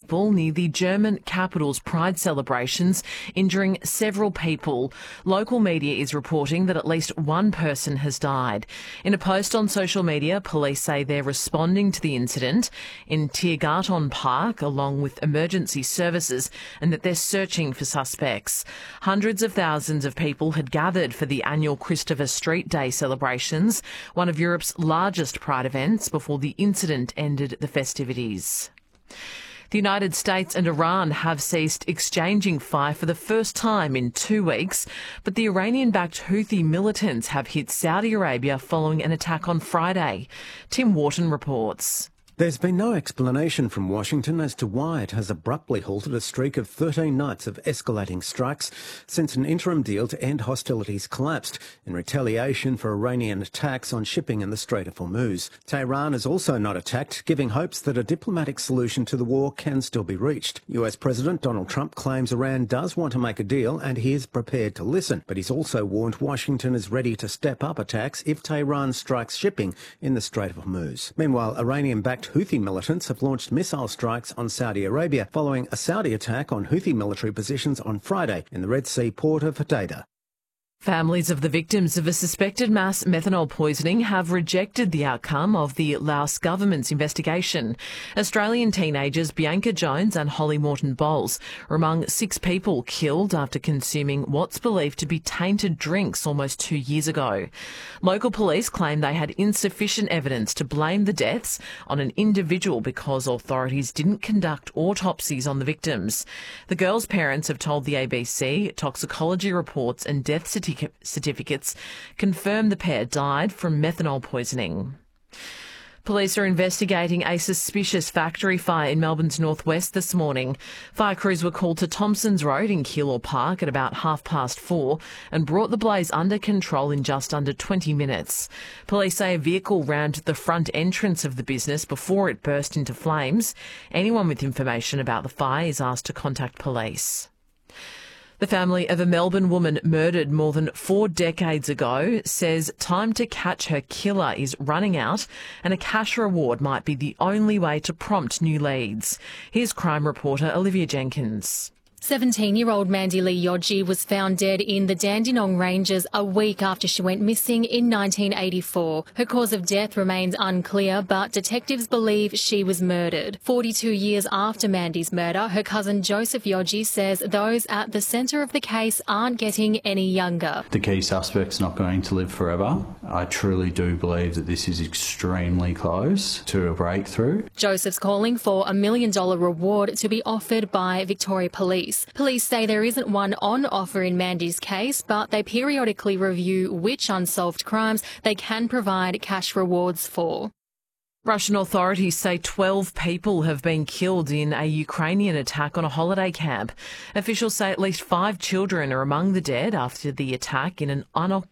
football near the German capital's Pride celebrations, injuring several people. Local media is reporting that at least one person has died. In a post on social media, police say they're responding to the incident in Tiergarten Park along with emergency services and that they're searching for suspects. Hundreds of thousands of people had gathered for the annual Christopher Street Day celebrations, one of Europe's largest Pride events, before the incident ended the festivities. The United States and Iran have ceased exchanging fire for the first time in 2 weeks, but the Iranian-backed Houthi militants have hit Saudi Arabia following an attack on Friday. Tim Wharton reports. There's been no explanation from Washington as to why it has abruptly halted a streak of 13 nights of escalating strikes since an interim deal to end hostilities collapsed in retaliation for Iranian attacks on shipping in the Strait of Hormuz. Tehran is also not attacked, giving hopes that a diplomatic solution to the war can still be reached. US President Donald Trump claims Iran does want to make a deal and he is prepared to listen, but he's also warned Washington is ready to step up attacks if Tehran strikes shipping in the Strait of Hormuz. Meanwhile, Iranian-backed Houthi militants have launched missile strikes on Saudi Arabia following a Saudi attack on Houthi military positions on Friday in the Red Sea port of Hodeidah. Families of the victims of a suspected mass methanol poisoning have rejected the outcome of the Laos government's investigation. Australian teenagers Bianca Jones and Holly Morton Bowles are among 6 people killed after consuming what's believed to be tainted drinks almost 2 years ago. Local police claim they had insufficient evidence to blame the deaths on an individual because authorities didn't conduct autopsies on the victims. The girls' parents have told the ABC toxicology reports and death certificates confirm the pair died from methanol poisoning. Police are investigating a suspicious factory fire in Melbourne's northwest this morning. Fire crews were called to Thompsons Road in Keilor Park at about 4:30 and brought the blaze under control in just under 20 minutes. Police say a vehicle rammed the front entrance of the business before it burst into flames. Anyone with information about the fire is asked to contact police. The family of a Melbourne woman murdered more than 4 decades ago says time to catch her killer is running out and a cash reward might be the only way to prompt new leads. Here's crime reporter Olivia Jenkins. 17-year-old Mandy Lee Yodji was found dead in the Dandenong Ranges a week after she went missing in 1984. Her cause of death remains unclear, but detectives believe she was murdered. 42 years after Mandy's murder, her cousin Joseph Yodji says those at the centre of the case aren't getting any younger. The key suspect's not going to live forever. I truly do believe that this is extremely close to a breakthrough. Joseph's calling for $1 million reward to be offered by Victoria Police. Police say there isn't one on offer in Mandy's case, but they periodically review which unsolved crimes they can provide cash rewards for. Russian authorities say 12 people have been killed in a Ukrainian attack on a holiday camp. Officials say at least 5 children are among the dead after the attack in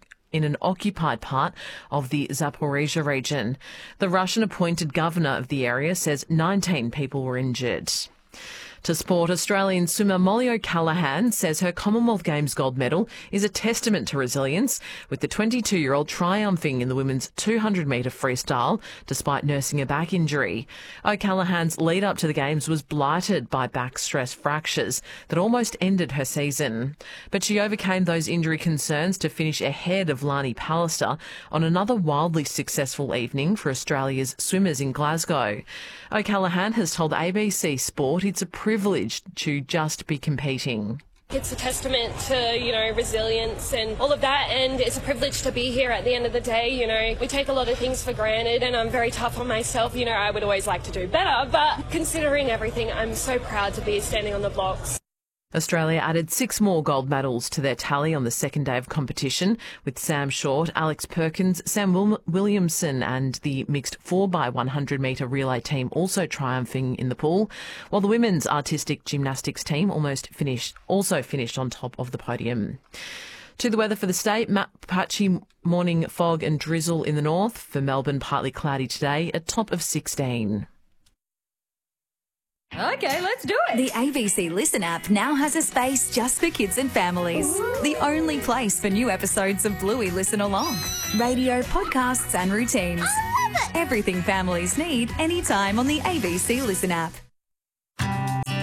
an occupied part of the Zaporizhzhia region. The Russian-appointed governor of the area says 19 people were injured. To sport, Australian swimmer Molly O'Callaghan says her Commonwealth Games gold medal is a testament to resilience, with the 22-year-old triumphing in the women's 200-metre freestyle despite nursing a back injury. O'Callaghan's lead-up to the Games was blighted by back stress fractures that almost ended her season. But she overcame those injury concerns to finish ahead of Lani Pallister on another wildly successful evening for Australia's swimmers in Glasgow. O'Callaghan has told ABC Sport it's a privilege to just be competing. It's a testament to, resilience and all of that, and it's a privilege to be here at the end of the day. We take a lot of things for granted, and I'm very tough on myself. I would always like to do better, but considering everything, I'm so proud to be standing on the blocks. Australia added 6 more gold medals to their tally on the second day of competition, with Sam Short, Alex Perkins, Sam Williamson and the mixed 4x100 metre relay team also triumphing in the pool, while the women's artistic gymnastics team also finished on top of the podium. To the weather for the state, patchy morning fog and drizzle in the north. For Melbourne, partly cloudy today, a top of 16. Okay, let's do it. The ABC Listen app now has a space just for kids and families. The only place for new episodes of Bluey Listen Along. Radio, podcasts and routines. Everything families need anytime on the ABC Listen app.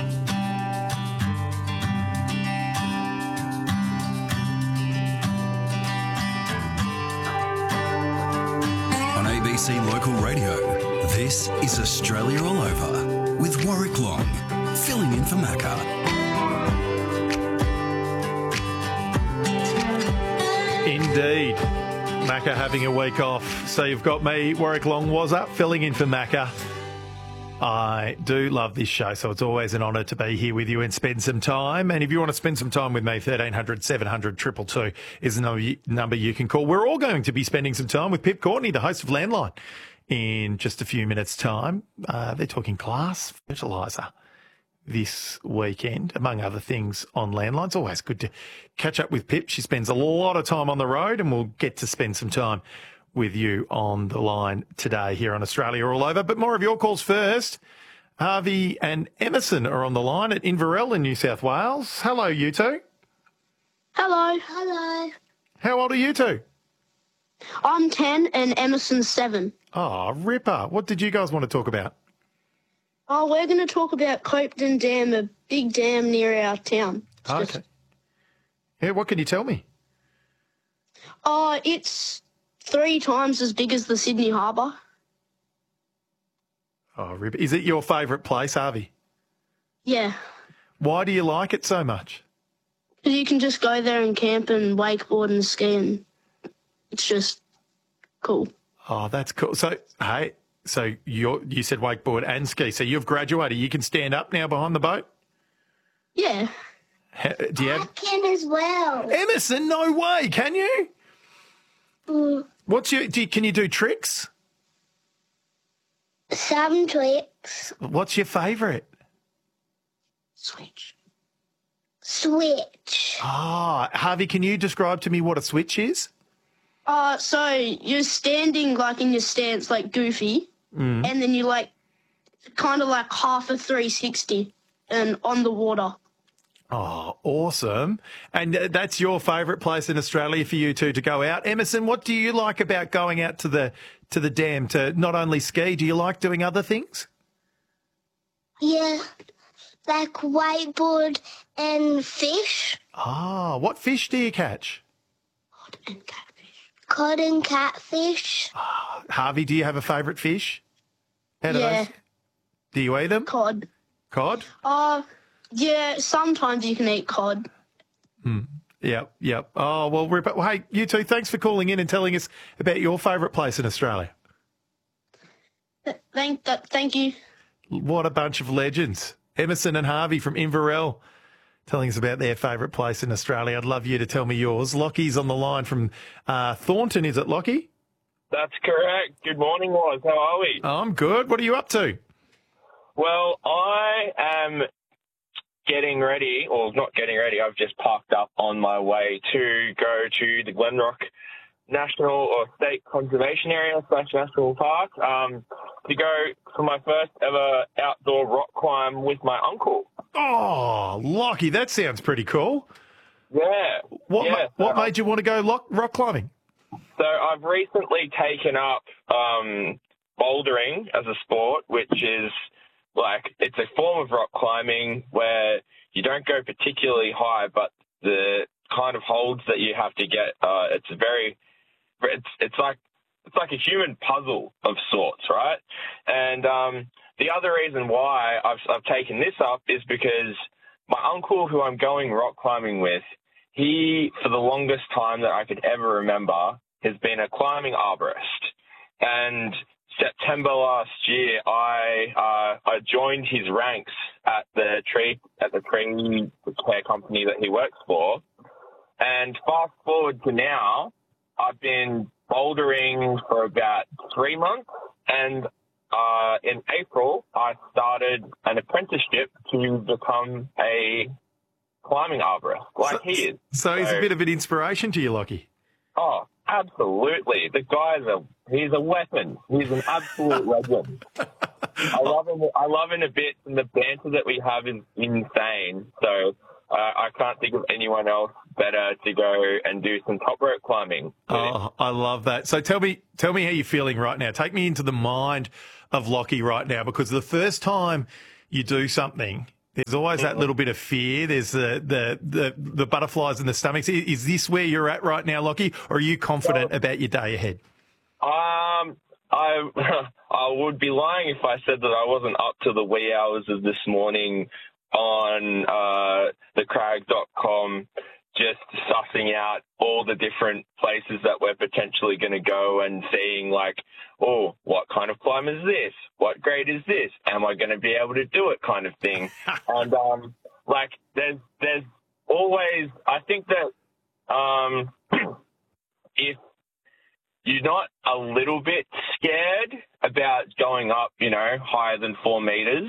ABC Local Radio. This is Australia All Over with Warwick Long, filling in for Macca. Indeed. Macca having a week off. So you've got me, Warwick Long, was up, filling in for Macca. I do love this show, so it's always an honour to be here with you and spend some time. And if you want to spend some time with me, 1300 700 222 is the number you can call. We're all going to be spending some time with Pip Courtney, the host of Landline, in just a few minutes' time. They're talking glass fertiliser this weekend, among other things, on Landline. It's always good to catch up with Pip. She spends a lot of time on the road, and we'll get to spend some time with you on the line today here on Australia All Over. But more of your calls first. Harvey and Emerson are on the line at Inverell in New South Wales. Hello, you two. Hello. Hello. How old are you two? I'm 10 and Emerson's 7. Oh, ripper. What did you guys want to talk about? Oh, we're going to talk about Copeton Dam, a big dam near our town. Okay. Yeah, what can you tell me? Oh, it's 3 times as big as the Sydney Harbour. Oh, ripper. Is it your favourite place, Harvey? Yeah. Why do you like it so much? Because you can just go there and camp and wakeboard and ski, and it's just cool. Oh, that's cool. So, hey, you said wakeboard and ski. So you've graduated. You can stand up now behind the boat? Yeah. Do you have... I can as well. Emerson, no way. Can you? Can you do tricks? Some tricks. What's your favourite? Switch. Ah, Harvey, can you describe to me what a switch is? So you're standing like in your stance like Goofy, and then you like kind of like half a 360 and on the water. Oh, awesome. And that's your favourite place in Australia for you two to go out. Emerson, what do you like about going out to the dam to not only ski? Do you like doing other things? Yeah, like wakeboard and fish. Ah, what fish do you catch? Cod and catfish. Cod and catfish. Harvey, do you have a favourite fish? Out of those? Do you eat them? Cod. Cod? Yeah, sometimes you can eat cod. Yep. Oh, well, Ripper. Well, hey, you two, thanks for calling in and telling us about your favourite place in Australia. Thank you. What a bunch of legends. Emerson and Harvey from Inverell telling us about their favourite place in Australia. I'd love you to tell me yours. Lockie's on the line from Thornton, is it, Lockie? That's correct. Good morning, Waz. How are we? I'm good. What are you up to? Well, I am getting ready, or not getting ready, I've just parked up on my way to go to the Glenrock National or State Conservation Area / National Park to go for my first ever outdoor rock climb with my uncle. Oh, Lockie, that sounds pretty cool. Yeah. What made you want to go rock climbing? So I've recently taken up bouldering as a sport, which is it's a form of rock climbing where you don't go particularly high, but the kind of holds that you have to get, it's like a human puzzle of sorts, right? And the other reason why I've taken this up is because my uncle, who I'm going rock climbing with, he, for the longest time that I could ever remember, has been a climbing arborist. And September last year, I joined his ranks at the tree care company that he works for. And fast forward to now, I've been bouldering for about 3 months, and in April, I started an apprenticeship to become a climbing arborist, he is. So he's a bit of an inspiration to you, Lockie. Oh, absolutely. The he's a weapon. He's an absolute legend. I love him a bit, and the banter that we have is insane. So I can't think of anyone else better to go and do some top rope climbing. Oh, I love that. So tell me how you're feeling right now. Take me into the mind of Lockie right now, because the first time you do something, there's always that little bit of fear. There's the butterflies in the stomach. Is this where you're at right now, Lockie, or are you confident about your day ahead? I would be lying if I said that I wasn't up to the wee hours of this morning on thecrag.com, just sussing out all the different places that we're potentially going to go and seeing, like, oh, what kind of climb is this? What grade is this? Am I going to be able to do it, kind of thing? And like, there's always, I think that if you're not a little bit scared about going up, you know, higher than 4 meters,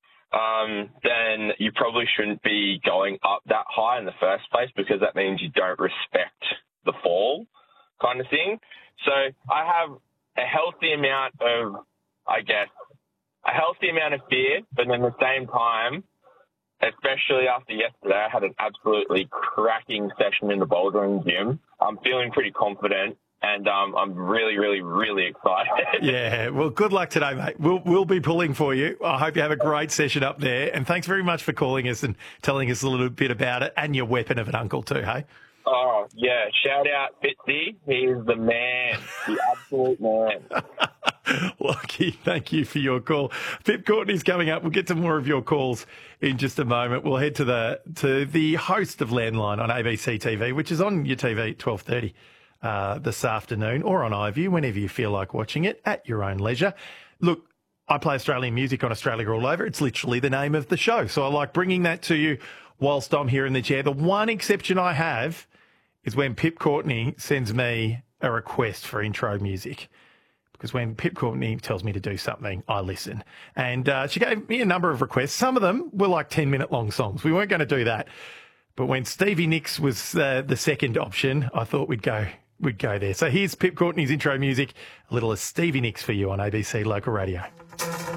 then you probably shouldn't be going up that high in the first place, because that means you don't respect the fall, kind of thing. So I have a healthy amount of, I guess, a healthy amount of fear, but at the same time, especially after yesterday, I had an absolutely cracking session in the bouldering gym. I'm feeling pretty confident. And I'm really, really, really excited. Yeah, well, good luck today, mate. We'll be pulling for you. I hope you have a great session up there. And thanks very much for calling us and telling us a little bit about it, and your weapon of an uncle too, hey? Oh, yeah. Shout out Fitzy. He's the man, the absolute man. Lucky, thank you for your call. Pip Courtney's coming up. We'll get to more of your calls in just a moment. We'll head to the host of Landline on ABC TV, which is on your TV at 12:30. This afternoon, or on iView, whenever you feel like watching it, at your own leisure. Look, I play Australian music on Australia All Over. It's literally the name of the show. So I like bringing that to you whilst I'm here in the chair. The one exception I have is when Pip Courtney sends me a request for intro music. Because when Pip Courtney tells me to do something, I listen. And she gave me a number of requests. Some of them were like 10-minute long songs. We weren't going to do that. But when Stevie Nicks was the second option, I thought we'd go there. So here's Pip Courtney's intro music, a little of Stevie Nicks for you on ABC Local Radio.